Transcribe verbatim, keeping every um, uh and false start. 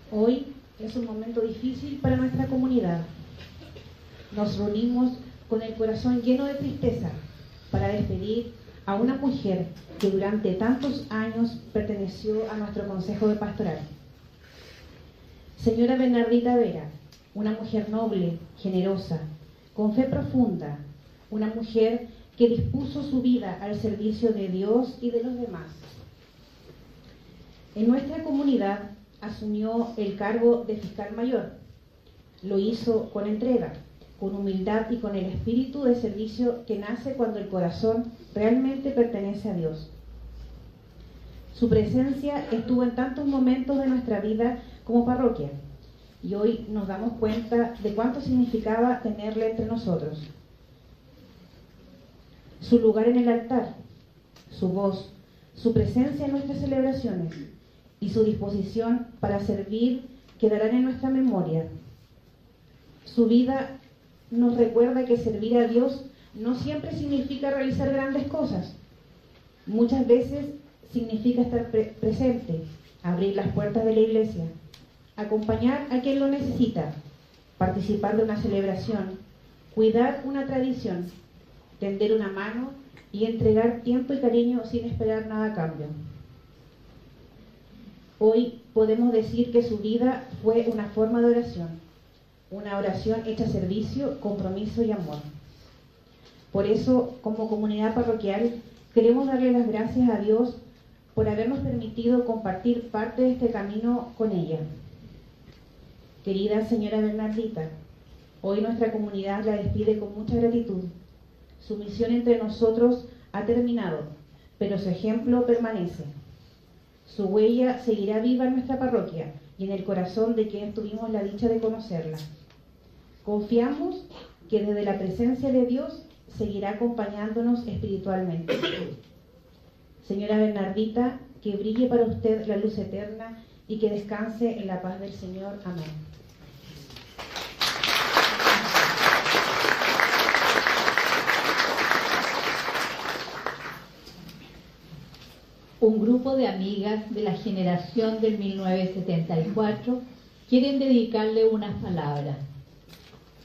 Hoy es un momento difícil para nuestra comunidad. Nos reunimos con el corazón lleno de tristeza para despedir a una mujer que durante tantos años perteneció a nuestro Consejo de Pastoral. Señora Bernardita Vera, una mujer noble, generosa, con fe profunda, una mujer que dispuso su vida al servicio de Dios y de los demás. En nuestra comunidad asumió el cargo de fiscal mayor. Lo hizo con entrega, con humildad y con el espíritu de servicio que nace cuando el corazón realmente pertenece a Dios. Su presencia estuvo en tantos momentos de nuestra vida como parroquia, y hoy nos damos cuenta de cuánto significaba tenerla entre nosotros. Su lugar en el altar, su voz, su presencia en nuestras celebraciones y su disposición para servir quedarán en nuestra memoria. Su vida nos recuerda que servir a Dios no siempre significa realizar grandes cosas. Muchas veces significa estar pre- presente, abrir las puertas de la iglesia, acompañar a quien lo necesita, participar de una celebración, cuidar una tradición, tender una mano y entregar tiempo y cariño sin esperar nada a cambio. Hoy podemos decir que su vida fue una forma de oración, una oración hecha servicio, compromiso y amor. Por eso, como comunidad parroquial, queremos darle las gracias a Dios por habernos permitido compartir parte de este camino con ella. Querida señora Bernardita, hoy nuestra comunidad la despide con mucha gratitud. Su misión entre nosotros ha terminado, pero su ejemplo permanece. Su huella seguirá viva en nuestra parroquia y en el corazón de quienes tuvimos la dicha de conocerla. Confiamos que desde la presencia de Dios seguirá acompañándonos espiritualmente. Señora Bernardita, que brille para usted la luz eterna y que descanse en la paz del Señor. Amén. Un grupo de amigas de la generación del mil novecientos setenta y cuatro quieren dedicarle unas palabras.